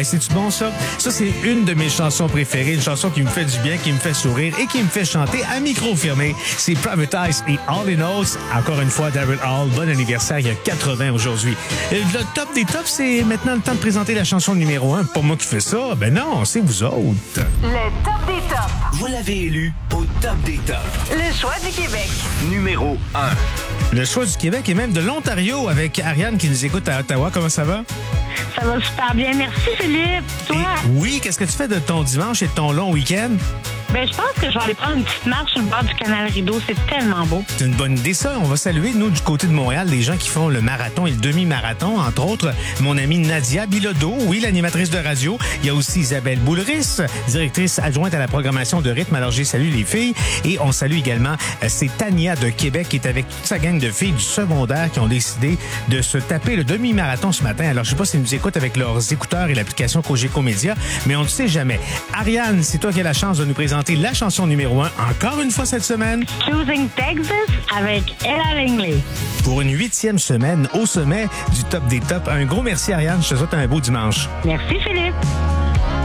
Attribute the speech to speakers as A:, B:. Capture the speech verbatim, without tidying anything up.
A: Hey, c'est-tu bon, ça? Ça, c'est une de mes chansons préférées, une chanson qui me fait du bien, qui me fait sourire et qui me fait chanter à micro fermé. C'est Privatize et All in All. Encore une fois, Daryl Hall, bon anniversaire, il y a quatre-vingts aujourd'hui. Le top des tops, c'est maintenant le temps de présenter la chanson numéro un. Pas moi qui fais ça, ben non, c'est vous autres.
B: Le top des tops.
C: Vous l'avez élu au top des tops.
B: Le choix du Québec.
C: Numéro un.
A: Le choix du Québec et même de l'Ontario avec Ariane qui nous écoute à Ottawa. Comment ça va?
D: Ça va super bien. Merci, Philippe. Toi?
A: Et oui, qu'est-ce que tu fais de ton dimanche et de ton long week-end?
D: Ben, je pense que je vais aller prendre une petite marche sur le bord du canal Rideau. C'est tellement beau.
A: C'est une bonne idée, ça. On va saluer, nous, du côté de Montréal, les gens qui font le marathon et le demi-marathon. Entre autres, mon amie Nadia Bilodeau, oui, l'animatrice de radio. Il y a aussi Isabelle Boulris, directrice adjointe à la programmation de rythme. Alors, j'ai salué les filles. Et on salue également, euh, c'est Tania de Québec qui est avec toute sa gang de filles du secondaire qui ont décidé de se taper le demi-marathon ce matin. Alors, je sais pas s'ils nous écoutent avec leurs écouteurs et l'application Cogeco Média, mais on ne sait jamais. Ariane, c'est toi qui as la chance de nous présenter la chanson numéro un encore une fois cette semaine.
D: Choosing Texas avec Ella Langley.
A: Pour une huitième semaine au sommet du top des tops. Un gros merci Ariane, je te souhaite un beau dimanche.
D: Merci, Philippe.